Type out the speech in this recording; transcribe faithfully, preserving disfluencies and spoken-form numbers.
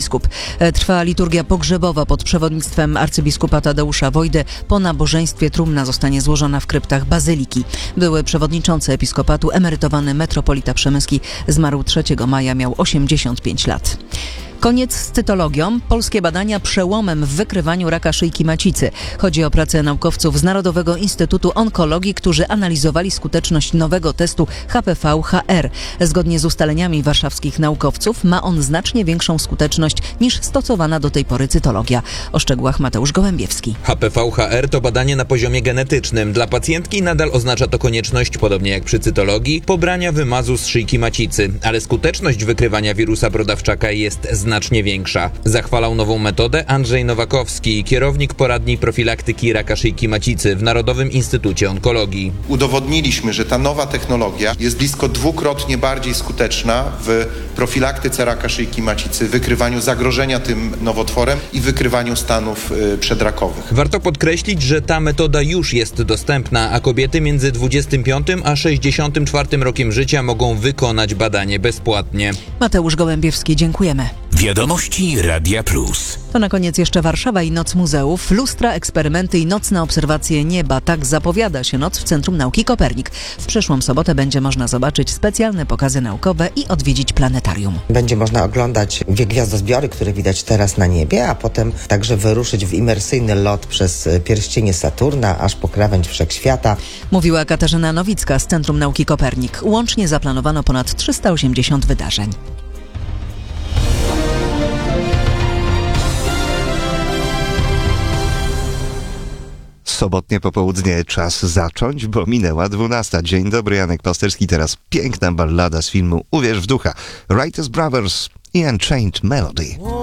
arcybiskup. Trwa liturgia pogrzebowa pod przewodnictwem arcybiskupa Tadeusza Wojdy. Po nabożeństwie trumna zostanie złożona w kryptach bazyliki. Były przewodniczący episkopatu, emerytowany metropolita przemyski, zmarł trzeciego maja, miał osiemdziesiąt pięć lat. Koniec z cytologią. Polskie badania przełomem w wykrywaniu raka szyjki macicy. Chodzi o pracę naukowców z Narodowego Instytutu Onkologii, którzy analizowali skuteczność nowego testu H P V H R. Zgodnie z ustaleniami warszawskich naukowców ma on znacznie większą skuteczność niż stosowana do tej pory cytologia. O szczegółach Mateusz Gołębiewski. H P V H R to badanie na poziomie genetycznym. Dla pacjentki nadal oznacza to konieczność, podobnie jak przy cytologii, pobrania wymazu z szyjki macicy, ale skuteczność wykrywania wirusa brodawczaka jest znacznie większa. Zachwalał nową metodę Andrzej Nowakowski, kierownik poradni profilaktyki raka szyjki macicy w Narodowym Instytucie Onkologii. Udowodniliśmy, że ta nowa technologia jest blisko dwukrotnie bardziej skuteczna w profilaktyce raka szyjki macicy, wykrywaniu zagrożenia tym nowotworem i wykrywaniu stanów y, przedrakowych. Warto podkreślić, że ta metoda już jest dostępna, a kobiety między dwudziestym piątym a sześćdziesiątym czwartym rokiem życia mogą wykonać badanie bezpłatnie. Mateusz Gołębiewski, dziękujemy. Wiadomości Radia Plus. To na koniec jeszcze Warszawa i Noc Muzeów. Lustra, eksperymenty i nocne obserwacje nieba. Tak zapowiada się noc w Centrum Nauki Kopernik. W przyszłą sobotę będzie można zobaczyć specjalne pokazy naukowe i odwiedzić planetarium. Będzie można oglądać dwie gwiazdozbiory, które widać teraz na niebie, a potem także wyruszyć w imersyjny lot przez pierścienie Saturna, aż po krawędź wszechświata. Mówiła Katarzyna Nowicka z Centrum Nauki Kopernik. Łącznie zaplanowano ponad trzysta osiemdziesiąt wydarzeń. Sobotnie popołudnie czas zacząć, bo minęła dwunasta. Dzień dobry, Janek Pasterski. Teraz piękna ballada z filmu Uwierz w ducha. Writers Brothers i Unchained Melody.